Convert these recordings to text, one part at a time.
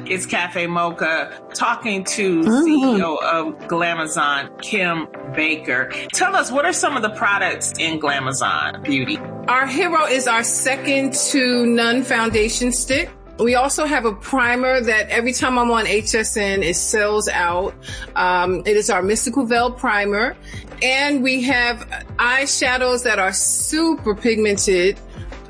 It's Cafe Mocha talking to CEO of Glamazon, Kim Baker. Tell us, what are some of the products in Glamazon Beauty? Our hero is our second to none foundation stick. We also have a primer that every time I'm on HSN, it sells out. It is our Mystical Veil Primer. And we have eyeshadows that are super pigmented.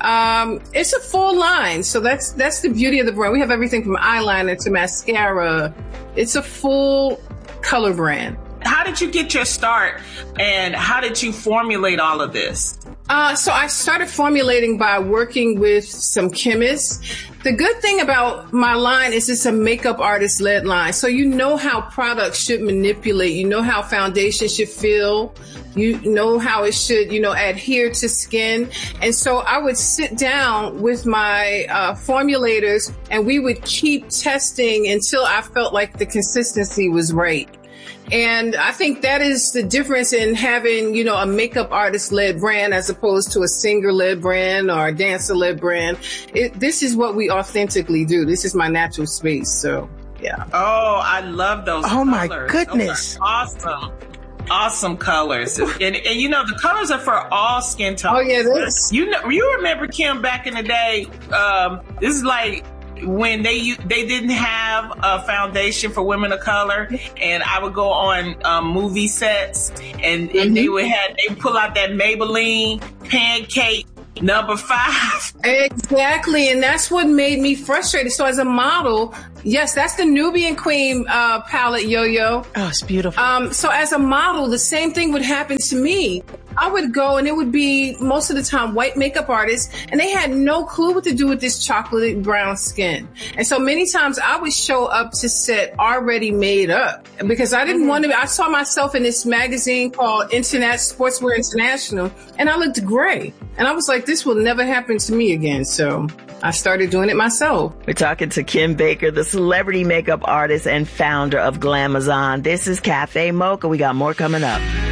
It's a full line. So that's the beauty of the brand. We have everything from eyeliner to mascara. It's a full color brand. How did you get your start and how did you formulate all of this? So I started formulating by working with some chemists. The good thing about my line is it's a makeup artist led line. So you know how products should manipulate. You know how foundation should feel. You know how it should, adhere to skin. And so I would sit down with my formulators and we would keep testing until I felt like the consistency was right. And I think that is the difference in having, a makeup artist-led brand as opposed to a singer-led brand or a dancer-led brand. This is what we authentically do. This is my natural space. So, yeah. Oh, I love those colors. Oh, my goodness. Those are awesome. Awesome colors. And the colors are for all skin tones. Oh, yeah, this. You remember, Kim, back in the day, this is like when they didn't have a foundation for women of color, and I would go on movie sets, and they would pull out that Maybelline Pancake No. 5. Exactly, and that's what made me frustrated. So as a model, yes, that's the Nubian Queen palette, Yo-Yo. Oh, it's beautiful. So as a model, the same thing would happen to me. I would go and it would be most of the time white makeup artists, and they had no clue what to do with this chocolate brown skin. And so many times I would show up to set already made up because I didn't want to. I saw myself in this magazine called Sportswear International, and I looked gray. And I was like, this will never happen to me again. So I started doing it myself. We're talking to Kim Baker, the celebrity makeup artist and founder of Glamazon. This is Cafe Mocha. We got more coming up.